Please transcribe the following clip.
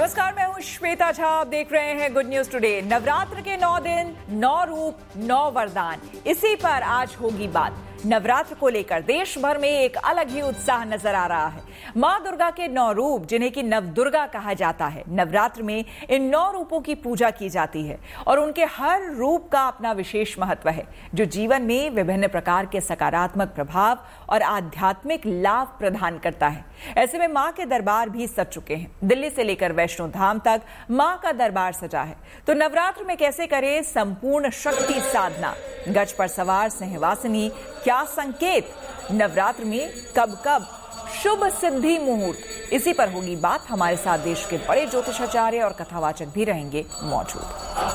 नमस्कार, मैं हूं श्वेता झा। आप देख रहे हैं गुड न्यूज टुडे। नवरात्र के 9 दिन, 9 रूप, 9 वरदान, इसी पर आज होगी बात। नवरात्र को लेकर देश भर में एक अलग ही उत्साह नजर आ रहा है। मां दुर्गा के 9 रूप, जिन्हें कि नवदुर्गा कहा जाता है, नवरात्र में इन 9 रूपों की पूजा की जाती है और उनके हर रूप का अपना विशेष महत्व है, जो जीवन में विभिन्न प्रकार के सकारात्मक प्रभाव और आध्यात्मिक लाभ प्रदान करता है। ऐसे में मां के दरबार भी सज चुके हैं। दिल्ली से लेकर वैष्णो धाम तक मां का दरबार सजा है। तो नवरात्र में कैसे करें संपूर्ण शक्ति साधना? गज पर सवार सिंहवासिनी, क्या संकेत? नवरात्र में कब कब शुभ सिद्धि मुहूर्त, इसी पर होगी बात। हमारे साथ देश के बड़े ज्योतिषाचार्य और कथावाचक भी रहेंगे मौजूद।